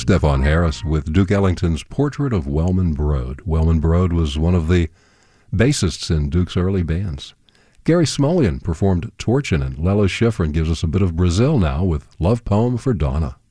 Stefan Harris with Duke Ellington's Portrait of Wellman Broad. Wellman Broad was one of the bassists in Duke's early bands. Gary Smulyan performed Torchin', and Lalo Schifrin gives us a bit of Brazil now with Love Poem for Donna.